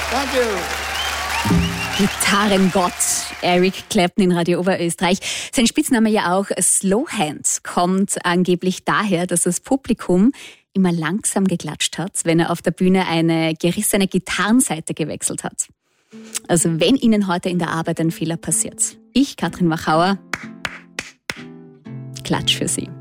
Danke. Gitarrengott Eric Clapton in Radio Oberösterreich. Sein Spitzname ja auch Slowhand kommt angeblich daher, dass das Publikum immer langsam geklatscht hat, wenn er auf der Bühne eine gerissene Gitarrenseite gewechselt hat. Also wenn Ihnen heute in der Arbeit ein Fehler passiert, ich, Katrin Wachauer, klatsch für Sie.